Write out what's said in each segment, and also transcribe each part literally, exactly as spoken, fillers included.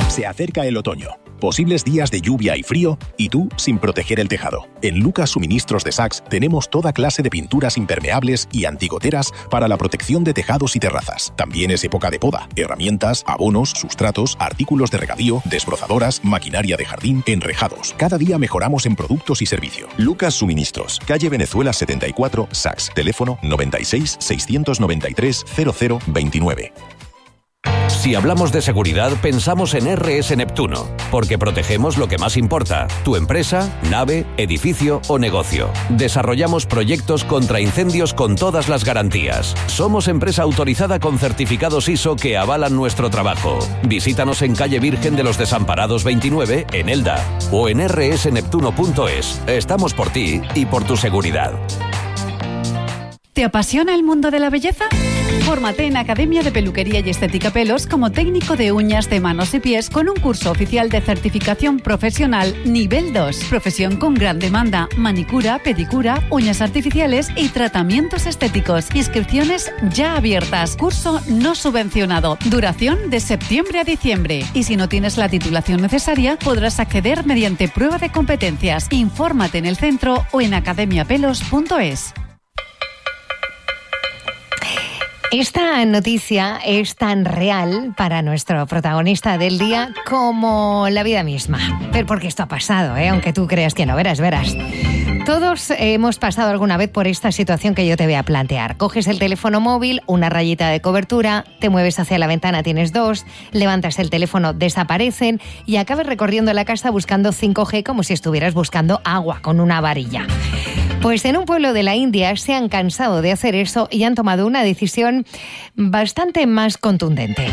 Se acerca el otoño, posibles días de lluvia y frío, y tú sin proteger el tejado. En Lucas Suministros de Saks tenemos toda clase de pinturas impermeables y antigoteras para la protección de tejados y terrazas. También es época de poda, herramientas, abonos, sustratos, artículos de regadío, desbrozadoras, maquinaria de jardín, enrejados. Cada día mejoramos en productos y servicio. Lucas Suministros, calle Venezuela setenta y cuatro, Saks. Teléfono noventa y seis, seiscientos noventa y tres, cero cero veintinueve. Si hablamos de seguridad, pensamos en R S Neptuno, porque protegemos lo que más importa: tu empresa, nave, edificio o negocio. Desarrollamos proyectos contra incendios con todas las garantías. Somos empresa autorizada con certificados I S O que avalan nuestro trabajo. Visítanos en calle Virgen de los Desamparados veintinueve, en Elda, o en erre ese neptuno punto es. Estamos por ti y por tu seguridad. ¿Te apasiona el mundo de la belleza? Fórmate en Academia de Peluquería y Estética Pelos como técnico de uñas de manos y pies con un curso oficial de certificación profesional nivel dos. Profesión con gran demanda: manicura, pedicura, uñas artificiales y tratamientos estéticos. Inscripciones ya abiertas. Curso no subvencionado. Duración de septiembre a diciembre. Y si no tienes la titulación necesaria, podrás acceder mediante prueba de competencias. Infórmate en el centro o en academia pelos punto es. Esta noticia es tan real para nuestro protagonista del día como la vida misma. Pero porque esto ha pasado, ¿eh? Aunque tú creas que no, verás, verás. Todos hemos pasado alguna vez por esta situación que yo te voy a plantear. Coges el teléfono móvil, una rayita de cobertura, te mueves hacia la ventana, tienes dos, levantas el teléfono, desaparecen y acabas recorriendo la casa buscando cinco G como si estuvieras buscando agua con una varilla. Pues en un pueblo de la India se han cansado de hacer eso y han tomado una decisión bastante más contundente.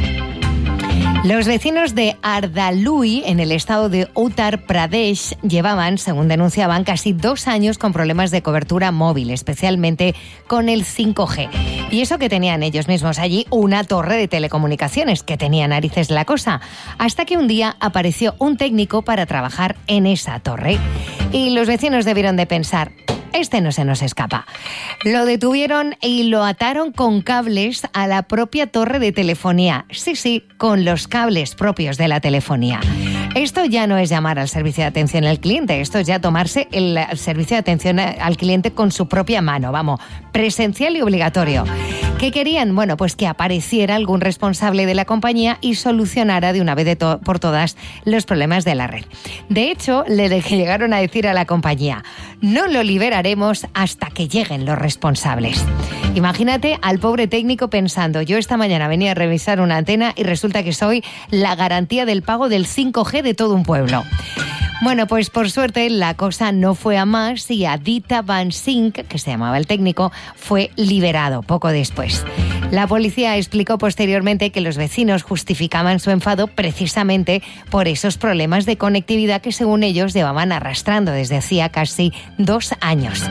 Los vecinos de Ardalui, en el estado de Uttar Pradesh, llevaban, según denunciaban, casi dos años con problemas de cobertura móvil, especialmente con el cinco G. Y eso que tenían ellos mismos allí, una torre de telecomunicaciones, que tenía narices la cosa, hasta que un día apareció un técnico para trabajar en esa torre. Y los vecinos debieron de pensar: este no se nos escapa. Lo detuvieron y lo ataron con cables a la propia torre de telefonía. Sí, sí, con los cables propios de la telefonía. Esto ya no es llamar al servicio de atención al cliente, esto es ya tomarse el servicio de atención al cliente con su propia mano, vamos, presencial y obligatorio. ¿Qué querían? Bueno, pues que apareciera algún responsable de la compañía y solucionara de una vez de to- por todas los problemas de la red. De hecho, le de- llegaron a decir a la compañía: no lo liberaremos hasta que lleguen los responsables. Imagínate al pobre técnico pensando: yo esta mañana venía a revisar una antena y resulta que soy la garantía del pago del cinco G de todo un pueblo. Bueno, pues por suerte la cosa no fue a más y Aditya Van Singh, que se llamaba el técnico, fue liberado poco después. La policía explicó posteriormente que los vecinos justificaban su enfado precisamente por esos problemas de conectividad que, según ellos, llevaban arrastrando desde hacía casi dos años.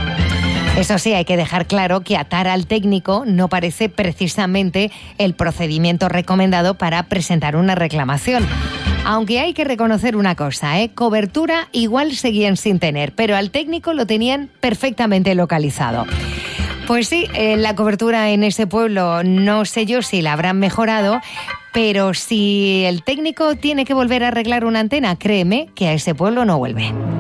Eso sí, hay que dejar claro que atar al técnico no parece precisamente el procedimiento recomendado para presentar una reclamación. Aunque hay que reconocer una cosa, ¿eh? Cobertura igual seguían sin tener, pero al técnico lo tenían perfectamente localizado. Pues sí, eh, la cobertura en ese pueblo no sé yo si la habrán mejorado, pero si el técnico tiene que volver a arreglar una antena, créeme que a ese pueblo no vuelve.